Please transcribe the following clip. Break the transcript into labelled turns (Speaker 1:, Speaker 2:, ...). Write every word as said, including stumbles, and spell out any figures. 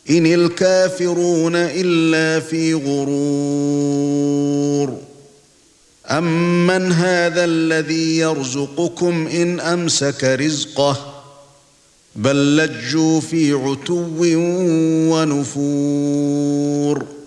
Speaker 1: إن الكافرون إلا في غرور أمن هذا الذي يرزقكم إن أمسك رزقه بل لجوا في عتو ونفور